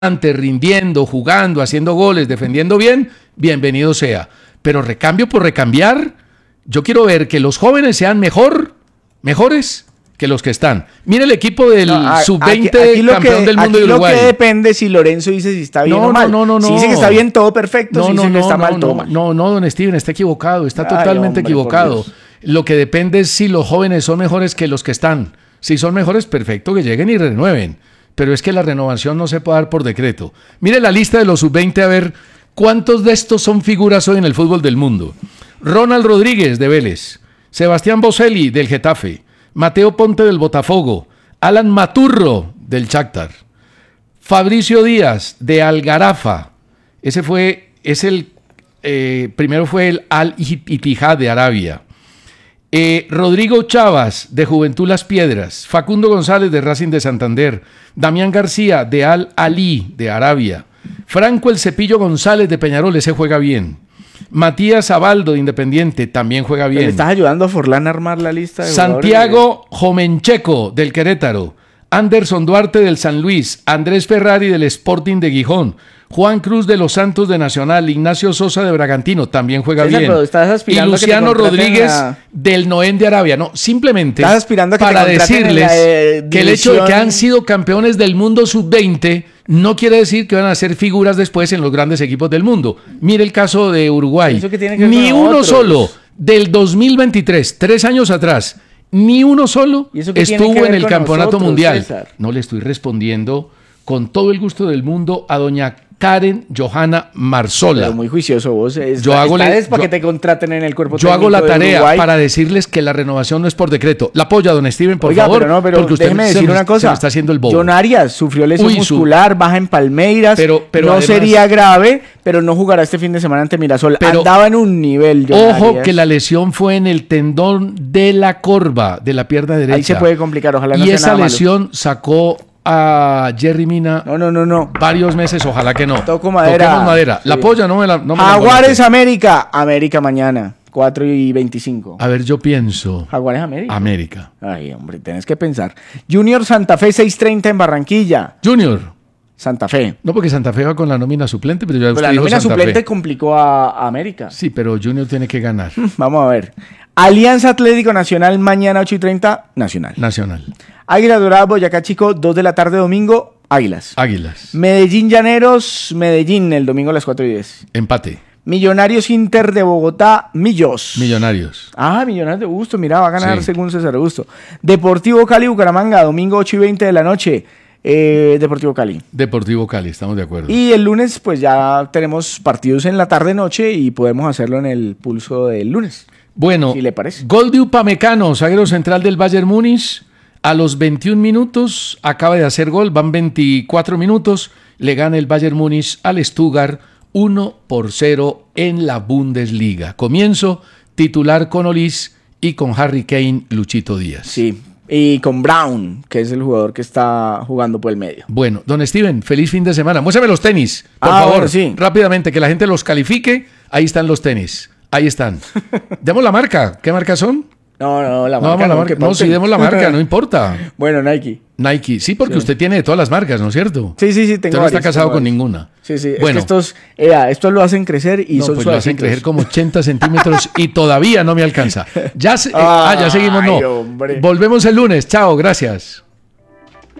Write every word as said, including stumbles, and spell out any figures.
rindiendo, jugando, haciendo goles, defendiendo bien, bienvenido sea. Pero recambio por recambiar, yo quiero ver que los jóvenes sean mejor, mejores que los que están. Mira el equipo del no, sub veinte campeón que, del mundo de Uruguay. Lo que depende si Lorenzo dice si está bien no, o mal. No, no, no, si dice que está bien, todo perfecto. No, si no, dice no, que está no, mal, no, todo mal. No, no, don Steven, está equivocado. Está Ay, totalmente hombre, equivocado. Lo que depende es si los jóvenes son mejores que los que están. Si son mejores, perfecto, que lleguen y renueven. Pero es que la renovación no se puede dar por decreto. Mire la lista de los sub veinte a ver cuántos de estos son figuras hoy en el fútbol del mundo. Ronald Rodríguez, de Vélez. Sebastián Boselli, del Getafe. Mateo Ponte, del Botafogo. Alan Maturro, del Shakhtar. Fabricio Díaz, de Al-Gharafa. Ese fue, es el, eh, primero fue el Al-Ittihad de Arabia. Eh, Rodrigo Chavas, de Juventud Las Piedras. Facundo González, de Racing de Santander. Damián García, de Al-Ali, de Arabia. Franco El Cepillo González, de Peñarol, ese juega bien. Matías Abaldo, de Independiente, también juega bien. ¿Le estás ayudando a Forlán a armar la lista? De Santiago Jomencheco, del Querétaro. Anderson Duarte, del San Luis. Andrés Ferrari, del Sporting de Gijón. Juan Cruz, de los Santos de Nacional. Ignacio Sosa, de Bragantino, también juega César, bien. Y Luciano Rodríguez, a... del Noén de Arabia. No, simplemente estás aspirando a que para te decirles la, eh, que el hecho de que han sido campeones del mundo sub veinte no quiere decir que van a ser figuras después en los grandes equipos del mundo. Mire el caso de Uruguay. ¿Eso que tiene que ver Ni con uno otros? solo del dos mil veintitrés, tres años atrás, ni uno solo estuvo en el campeonato nosotros, mundial. César? No le estoy respondiendo con todo el gusto del mundo a doña Karen Johanna Marzola. Pero muy juicioso vos. Es, yo hago es para que te contraten en el cuerpo Yo hago la tarea para decirles que la renovación no es por decreto. La apoya, don Steven, por Oiga, favor. Pero no, pero porque usted déjeme se, decir me, una cosa. Se me está haciendo el bobo. John Arias sufrió lesión Uy, muscular, su... baja en Palmeiras. Pero, pero no además, sería grave, pero no jugará este fin de semana ante Mirasol. Pero, Andaba en un nivel, John Ojo Arias. que la lesión fue en el tendón de la corva de la pierna derecha. Ahí se puede complicar, ojalá no y sea esa nada lesión malo. sacó a Jerry Mina no, no, no, no. varios meses, ojalá que no. Toco madera. Toquemos madera. Sí. La polla no me la no me Jaguares la América. América mañana, cuatro y veinticinco. A ver, yo pienso. Jaguares América. América. Ay, hombre, tenés que pensar. Junior Santa Fe, seis treinta en Barranquilla. Junior. Santa Fe. No, porque Santa Fe va con la nómina suplente, pero ya pero usted la dijo nómina Santa suplente Fe. complicó a, a América. Sí, pero Junior tiene que ganar. Vamos a ver. Alianza Atlético Nacional mañana ocho y treinta, Nacional. Nacional. Águila Dorada, Boyacá Chico, dos de la tarde domingo, Águilas. Águilas. Medellín Llaneros, Medellín el domingo a las cuatro y diez. Empate. Millonarios Inter de Bogotá, Millos. Millonarios. Ah, Millonarios de Busto, mira, va a ganar Sí. según César Busto. Deportivo Cali, Bucaramanga, domingo ocho y veinte de la noche. Eh, Deportivo Cali. Deportivo Cali, estamos de acuerdo. Y el lunes, pues ya tenemos partidos en la tarde-noche y podemos hacerlo en el pulso del lunes. Bueno, si le parece. Gol de Upamecano, zaguero central del Bayern Múnich. A los veintiún minutos acaba de hacer gol, van veinticuatro minutos. Le gana el Bayern Múnich al Stuttgart uno por cero en la Bundesliga. Comienzo titular con Olis y con Harry Kane, Luchito Díaz. Sí. Y con Brown, que es el jugador que está jugando por el medio. Bueno, don Steven, feliz fin de semana. Muéstrame los tenis, por ah, favor. Bueno, sí. Rápidamente, que la gente los califique. Ahí están los tenis. Ahí están. Demos la marca. ¿Qué marca son? No, no, la no, marca. No, no, marca. no sí, demos la marca, no importa. Bueno, Nike. Nike, sí, porque sí. usted tiene de todas las marcas, ¿no es cierto? Sí, sí, sí, tengo Usted no varias, está casado con varias. ninguna. Sí, sí, bueno, es que estos, eh, estos lo hacen crecer y no, son pues suavecitos. lo hacen crecer como ochenta centímetros y todavía no me alcanza. Ya, se, eh, ah, ya seguimos, no. Ay, hombre. Volvemos el lunes, chao, gracias.